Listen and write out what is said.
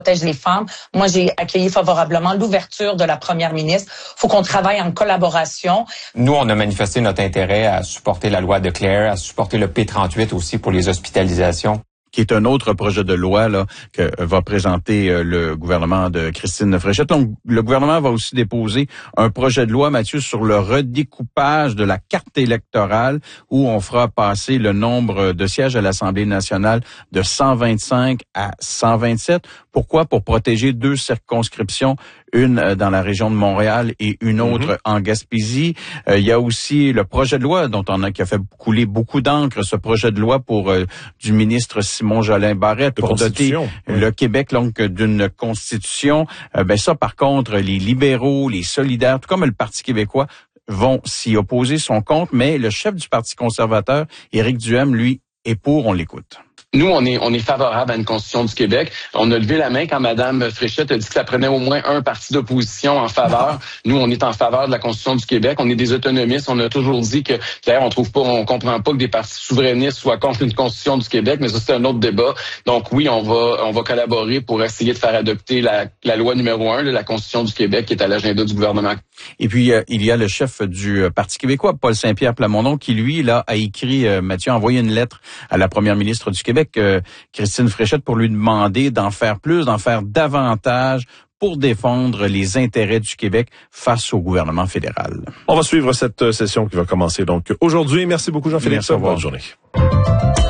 protège les femmes. Moi, j'ai accueilli favorablement l'ouverture de la première ministre. Faut qu'on travaille en collaboration. Nous, on a manifesté notre intérêt à supporter la loi de Claire, à supporter le P38 aussi pour les hospitalisations. Qui est un autre projet de loi là que va présenter le gouvernement de Christine Fréchette. Donc, le gouvernement va aussi déposer un projet de loi, Mathieu, sur le redécoupage de la carte électorale où on fera passer le nombre de sièges à l'Assemblée nationale de 125 à 127. Pourquoi? Pour protéger 2 circonscriptions, une dans la région de Montréal et une autre en Gaspésie. Il y a aussi le projet de loi qui a fait couler beaucoup d'encre, ce projet de loi pour du ministre Simon Jolin Barrette pour doter le Québec donc d'une constitution. Ça, par contre, les libéraux, les solidaires, tout comme le Parti québécois, vont s'y opposer, sont contre, mais le chef du Parti conservateur, Éric Duhaime, lui, est pour. On l'écoute. Nous, on est favorable à une constitution du Québec. On a levé la main quand Mme Fréchette a dit que ça prenait au moins un parti d'opposition en faveur. Nous, on est en faveur de la constitution du Québec. On est des autonomistes. On a toujours dit que, d'ailleurs, on comprend pas que des partis souverainistes soient contre une constitution du Québec, mais ça, c'est un autre débat. Donc oui, on va collaborer pour essayer de faire adopter la loi numéro 1, la constitution du Québec, qui est à l'agenda du gouvernement. Et puis, il y a le chef du Parti québécois, Paul Saint-Pierre Plamondon, qui, lui, là, a écrit, Mathieu, a envoyé une lettre à la première ministre du Québec, Christine Fréchette, pour lui demander d'en faire plus, d'en faire davantage pour défendre les intérêts du Québec face au gouvernement fédéral. On va suivre cette session qui va commencer donc aujourd'hui. Merci beaucoup, Jean-Philippe. Bonne journée.